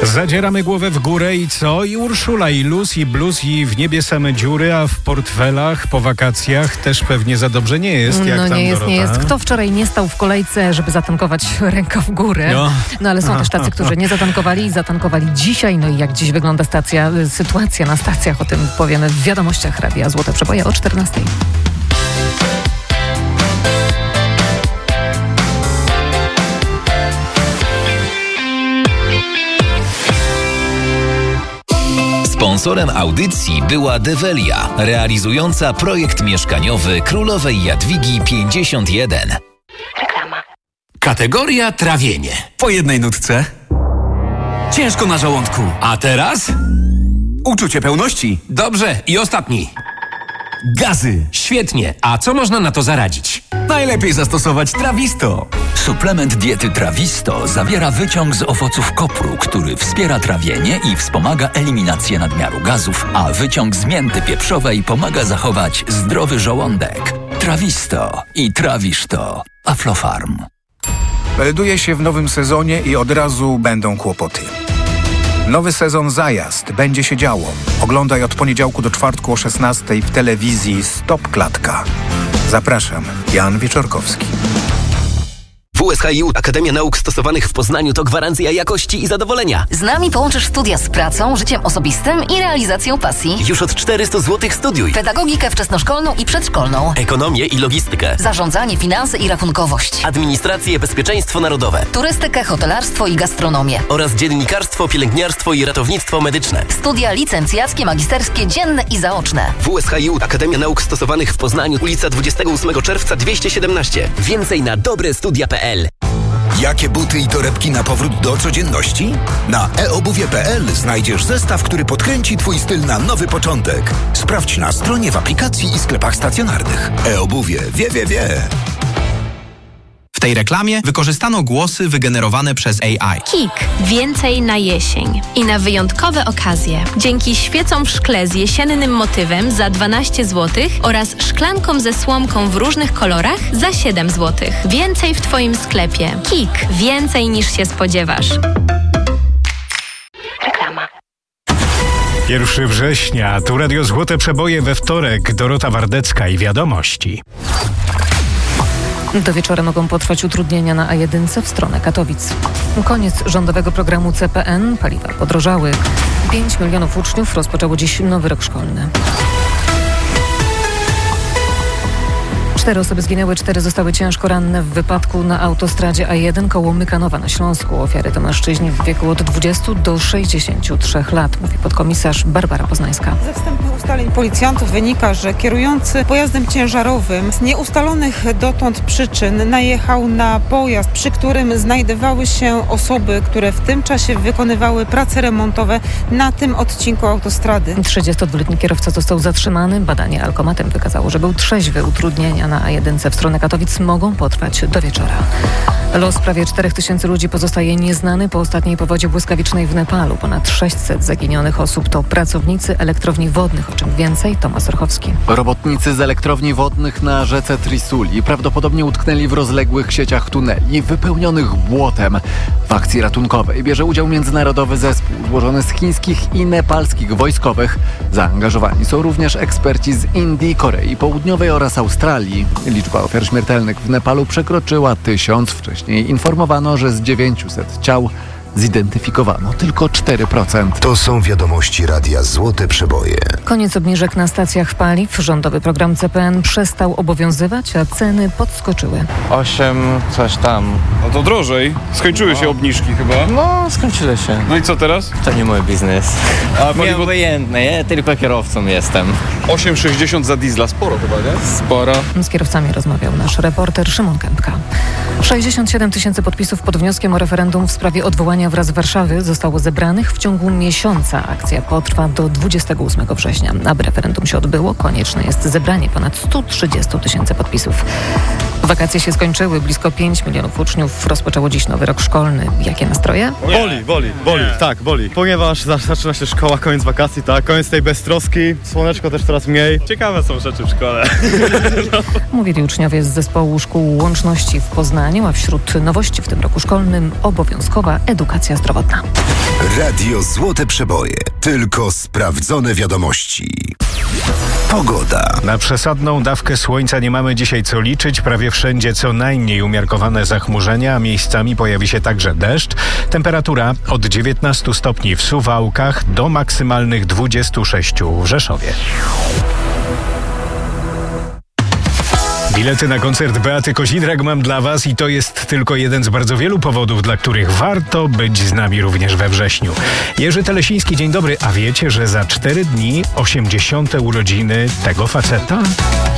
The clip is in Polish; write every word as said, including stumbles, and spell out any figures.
Zadzieramy głowę w górę i co? I Urszula, i luz, i blues, i w niebie same dziury, a w portfelach po wakacjach też pewnie za dobrze nie jest. Jak no tam, nie jest, Dorota? nie jest. Kto wczoraj nie stał w kolejce, żeby zatankować ręka w górę? No, no ale są też tacy, którzy nie zatankowali i zatankowali dzisiaj. No i jak dziś wygląda stacja, sytuacja na stacjach, o tym powiemy w wiadomościach Radia Złote Przeboje o czternastej. Sponsorem audycji była Develia, realizująca projekt mieszkaniowy Królowej Jadwigi pięćdziesiąt jeden. Reklama. Kategoria trawienie. Po jednej nutce. Ciężko na żołądku. A teraz? Uczucie pełności. Dobrze. I ostatni. Gazy. Świetnie. A co można na to zaradzić? Najlepiej zastosować Trawisto. Suplement diety Trawisto zawiera wyciąg z owoców kopru, który wspiera trawienie i wspomaga eliminację nadmiaru gazów, a wyciąg z mięty pieprzowej pomaga zachować zdrowy żołądek. Trawisto i trawisz to. Aflofarm. Melduje się w nowym sezonie i od razu będą kłopoty. Nowy sezon Zajazd. Będzie się działo. Oglądaj od poniedziałku do czwartku o szesnastej w telewizji Stop Klatka. Zapraszam. Jan Wieczorkowski. W S H I U Akademia Nauk Stosowanych w Poznaniu to gwarancja jakości i zadowolenia. Z nami połączysz studia z pracą, życiem osobistym i realizacją pasji. Już od czterysta złotych studiuj. Pedagogikę wczesnoszkolną i przedszkolną. Ekonomię i logistykę. Zarządzanie, finanse i rachunkowość. Administrację, bezpieczeństwo narodowe. Turystykę, hotelarstwo i gastronomię. Oraz dziennikarstwo, pielęgniarstwo i ratownictwo medyczne. Studia licencjackie, magisterskie, dzienne i zaoczne. W S H I U Akademia Nauk Stosowanych w Poznaniu, ulica dwudziestego ósmego czerwca dwieście siedemnaście. Więcej na dobrestudia kropka p l. Jakie buty i torebki na powrót do codzienności? Na e obuwie kropka p l znajdziesz zestaw, który podkręci Twój styl na nowy początek. Sprawdź na stronie, w aplikacji i sklepach stacjonarnych. E-obuwie wie, wie, wie. W tej reklamie wykorzystano głosy wygenerowane przez A I. Kik. Więcej na jesień. I na wyjątkowe okazje. Dzięki świecom w szkle z jesiennym motywem za dwanaście złotych oraz szklankom ze słomką w różnych kolorach za siedem złotych. Więcej w Twoim sklepie. Kik. Więcej niż się spodziewasz. Reklama. pierwszego września, tu Radio Złote Przeboje we wtorek. Dorota Wardecka i wiadomości. Do wieczora mogą potrwać utrudnienia na A jeden w stronę Katowic. Koniec rządowego programu C P N. Paliwa podrożały. pięć milionów uczniów rozpoczęło dziś nowy rok szkolny. Cztery osoby zginęły, cztery zostały ciężko ranne w wypadku na autostradzie A jeden koło Mykanowa na Śląsku. Ofiary to mężczyźni w wieku od dwudziestu do sześćdziesięciu trzech lat, mówi podkomisarz Barbara Poznańska. Ze wstępnych ustaleń policjantów wynika, że kierujący pojazdem ciężarowym z nieustalonych dotąd przyczyn najechał na pojazd, przy którym znajdowały się osoby, które w tym czasie wykonywały prace remontowe na tym odcinku autostrady. trzydziestodwuletni kierowca został zatrzymany. Badanie alkomatem wykazało, że był trzeźwy. Utrudnienia na A jeden w stronę Katowic mogą potrwać do wieczora. Los prawie czterech tysięcy ludzi pozostaje nieznany po ostatniej powodzie błyskawicznej w Nepalu. Ponad sześćset zaginionych osób to pracownicy elektrowni wodnych. O czym więcej Tomasz Orchowski. Robotnicy z elektrowni wodnych na rzece Trisuli prawdopodobnie utknęli w rozległych sieciach tuneli wypełnionych błotem. W akcji ratunkowej bierze udział międzynarodowy zespół złożony z chińskich i nepalskich wojskowych. Zaangażowani są również eksperci z Indii, Korei Południowej oraz Australii. Liczba ofiar śmiertelnych w Nepalu przekroczyła tysiąc. Wcześniej informowano, że z dziewięciuset ciał zidentyfikowano tylko cztery procent. To są wiadomości Radia Złote Przeboje. Koniec obniżek na stacjach paliw. Rządowy program C P N przestał obowiązywać, a ceny podskoczyły. Osiem coś tam. No to drożej. Skończyły no. się obniżki chyba. No, skończyły się. No i co teraz? To nie mój biznes. A mnie obojętne, ja tylko kierowcą jestem. osiem sześćdziesiąt za diesla. Sporo chyba, nie? Sporo. Z kierowcami rozmawiał nasz reporter Szymon Kępka. sześćdziesiąt siedem tysięcy podpisów pod wnioskiem o referendum w sprawie odwołania wraz Warszawy zostało zebranych w ciągu miesiąca. Akcja potrwa do dwudziestego ósmego września. Aby referendum się odbyło, konieczne jest zebranie ponad stu trzydziestu tysięcy podpisów. Wakacje się skończyły. Blisko pięć milionów uczniów rozpoczęło dziś nowy rok szkolny. Jakie nastroje? Boli, boli, boli, tak, boli. Ponieważ zaczyna się szkoła, koniec wakacji, tak, koniec tej beztroski, słoneczko też coraz mniej. Ciekawe są rzeczy w szkole. no. Mówili uczniowie z zespołu szkół łączności w Poznaniu, a wśród nowości w tym roku szkolnym obowiązkowa edukacja zdrowotna. Radio Złote Przeboje. Tylko sprawdzone wiadomości. Pogoda. Na przesadną dawkę słońca nie mamy dzisiaj co liczyć. Prawie wszędzie co najmniej umiarkowane zachmurzenia, a miejscami pojawi się także deszcz. Temperatura od dziewiętnastu stopni w Suwałkach do maksymalnych dwudziestu sześciu w Rzeszowie. Bilety na koncert Beaty Kozidrak mam dla Was i to jest tylko jeden z bardzo wielu powodów, dla których warto być z nami również we wrześniu. Jerzy Telesiński, dzień dobry. A wiecie, że za cztery dni osiemdziesiąte urodziny tego faceta?